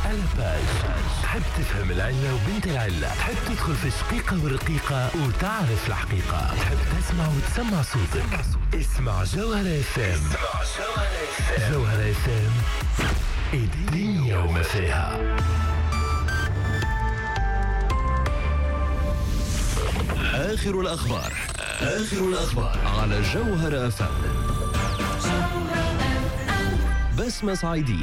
على باج. تحب تفهم العلة وبنت العلة، تحب تدخل في شقيقة ورقيقة وتعرف الحقيقة، تحب تسمع وتسمع صوتك. اسمع جوهرة FM. جوهرة FM، الدنيا وما فيها. آخر الأخبار على جوهرة FM. بسمة صعيدية.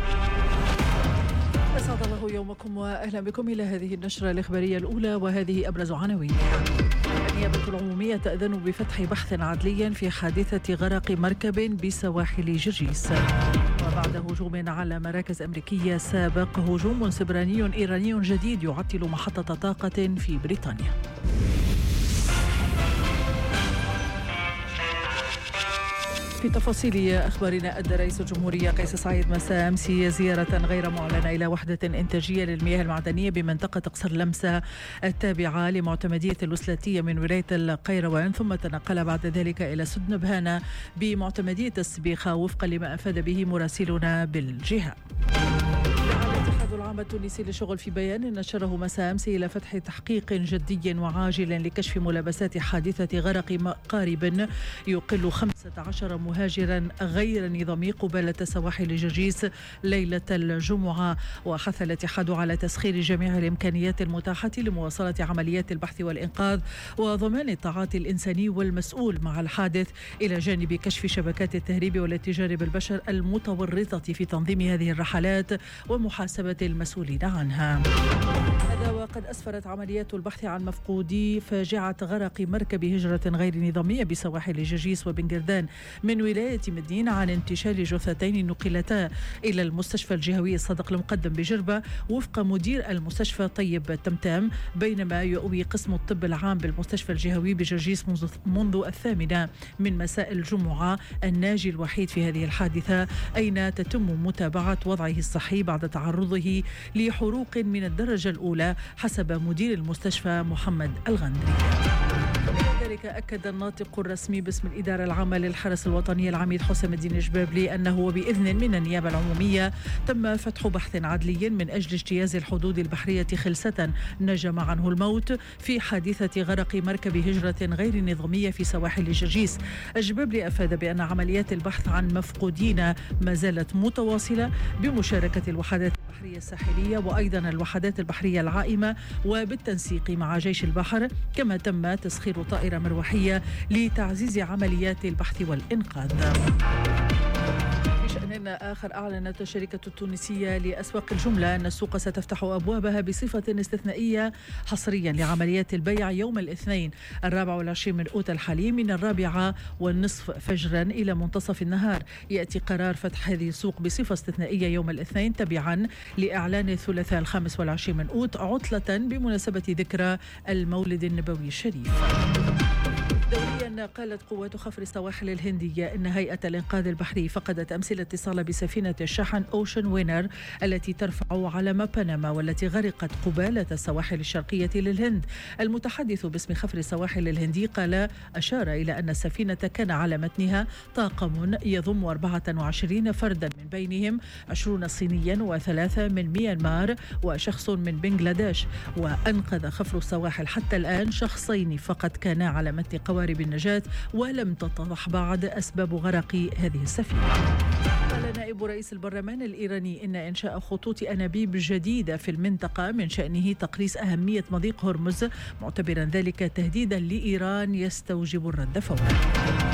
أسعد الله يومكم وأهلا بكم إلى هذه النشرة الإخبارية الأولى، وهذه أبرز عناوينها. النيابة العمومية تأذن بفتح بحث عدلي في حادثة غرق مركب بسواحل جرجيس. وبعد هجوم على مراكز أمريكية سابق، هجوم سبراني إيراني جديد يعطل محطة طاقة في بريطانيا. في تفاصيل أخبارنا، أدى رئيس الجمهورية قيس سعيد مساء أمس زيارة غير معلنة إلى وحدة إنتاجية للمياه المعدنية بمنطقة قصر لمسة التابعة لمعتمدية الوسلاتية من ولاية القيروان، ثم تنقل بعد ذلك إلى سدن بهانة بمعتمدية السبيخة وفقا لما أفاد به مراسلنا بالجهة. الاتحاد العام التونسي للشغل في بيان نشره مساء أمس إلى فتح تحقيق جدي وعاجل لكشف ملابسات حادثة غرق قارب يقل 15 مهاجرا غير نظامي قبالة سواحل جرجيس ليلة الجمعة. وحث الاتحاد على تسخير جميع الإمكانيات المتاحة لمواصلة عمليات البحث والإنقاذ وضمان التعاطي الإنساني والمسؤول مع الحادث، إلى جانب كشف شبكات التهريب والاتجار بالبشر المتورطة في تنظيم هذه الرحلات ومحاسبة المسؤولين عنها. هذا وقد أسفرت عمليات البحث عن مفقودي فاجعة غرق مركب هجرة غير نظامية بسواحل جرجيس وبن قردان من ولاية مدين عن انتشال جثتين نقلتا إلى المستشفى الجهوي الصادق المقدم بجربة وفق مدير المستشفى طيب تمتام، بينما يؤوي قسم الطب العام بالمستشفى الجهوي بجرجيس منذ 8 من مساء الجمعة الناجي الوحيد في هذه الحادثة، أين تتم متابعة وضعه الصحي بعد تعرضه لحروق من الدرجة الأولى حسب مدير المستشفى محمد الغندري. ذلك أكد الناطق الرسمي باسم الإدارة العامة للحرس الوطني العميد حسام الدين الجبابلي أنه بإذن من النيابة العمومية تم فتح بحث عدلي من أجل اجتياز الحدود البحرية خلسة نجم عنه الموت في حادثة غرق مركب هجرة غير نظامية في سواحل جرجيس. الجبابلي أفاد بأن عمليات البحث عن مفقودين ما زالت متواصلة بمشاركة الوحدات البحرية الساحلية وأيضا الوحدات البحرية العائمة وبالتنسيق مع جيش البحر، كما تم تسخير طائرة مروحية لتعزيز عمليات البحث والإنقاذ. في شأن آخر، أعلنت الشركة التونسية لأسواق الجملة أن السوق ستفتح أبوابها بصفة استثنائية حصريا لعمليات البيع يوم الاثنين 24 من أوت الحالي من 4:30 فجرا إلى منتصف النهار. يأتي قرار فتح هذه السوق بصفة استثنائية يوم الاثنين تبعا لإعلان الثلاثاء 25 من أوت عطلة بمناسبة ذكرى المولد النبوي الشريف. دوليا، قالت قوات خفر السواحل الهندية إن هيئة الإنقاذ البحري فقدت أمس الاتصال بسفينة الشحن أوشن وينر التي ترفع علم بنما والتي غرقت قبالة السواحل الشرقية للهند. المتحدث باسم خفر السواحل الهندي أشار إلى أن السفينة كان على متنها طاقم يضم 24 فردا، من بينهم 20 صينيا و3 من ميانمار وشخص من بنغلاديش. وأنقذ خفر السواحل حتى الآن شخصين فقط كانا على متن قوارب النجاة، ولم تتضح بعد أسباب غرق هذه السفينة. قال نائب رئيس البرلمان الإيراني إن إنشاء خطوط أنابيب جديدة في المنطقة من شأنه تقليص أهمية مضيق هرمز، معتبرا ذلك تهديدا لإيران يستوجب الرد فورا.